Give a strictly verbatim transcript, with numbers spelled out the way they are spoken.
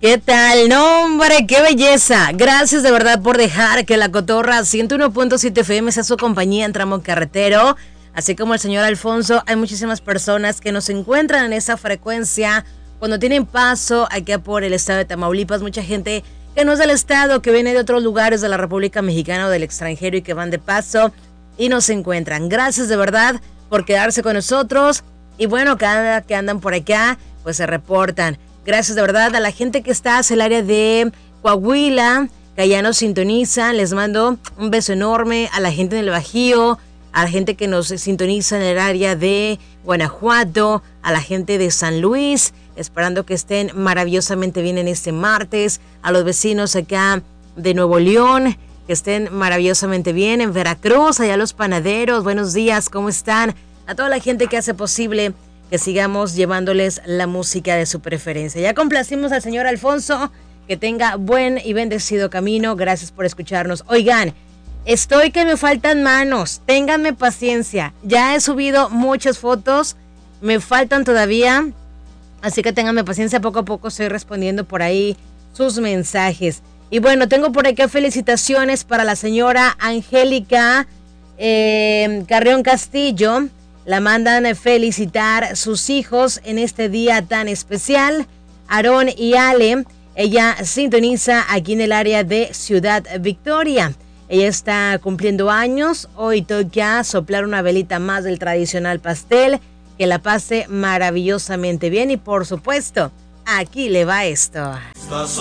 ¿Qué tal? No, hombre, qué belleza. Gracias de verdad por dejar que la Cotorra ciento uno punto siete F M sea su compañía en tramo carretero. Así como el señor Alfonso, hay muchísimas personas que nos encuentran en esa frecuencia cuando tienen paso aquí por el estado de Tamaulipas. Mucha gente que no es del estado, que viene de otros lugares de la República Mexicana o del extranjero y que van de paso y nos encuentran. Gracias de verdad por quedarse con nosotros. Y bueno, cada que andan por acá, pues se reportan. Gracias de verdad a la gente que está hacia el área de Coahuila, que allá nos sintonizan. Les mando un beso enorme a la gente del Bajío, a la gente que nos sintoniza en el área de Guanajuato, a la gente de San Luis, esperando que estén maravillosamente bien en este martes, a los vecinos acá de Nuevo León, que estén maravillosamente bien, en Veracruz, allá los panaderos, buenos días, ¿cómo están? A toda la gente que hace posible que sigamos llevándoles la música de su preferencia. Ya complacimos al señor Alfonso, que tenga buen y bendecido camino. Gracias por escucharnos. Oigan, estoy que me faltan manos, ténganme paciencia. Ya he subido muchas fotos, me faltan todavía, así que ténganme paciencia, poco a poco estoy respondiendo por ahí sus mensajes. Y bueno, tengo por aquí felicitaciones para la señora Angélica eh, Carrión Castillo. La mandan a felicitar sus hijos en este día tan especial, Aarón y Ale. Ella sintoniza aquí en el área de Ciudad Victoria. Ella está cumpliendo años. Hoy toca soplar una velita más del tradicional pastel. Que la pase maravillosamente bien y por supuesto, aquí le va esto.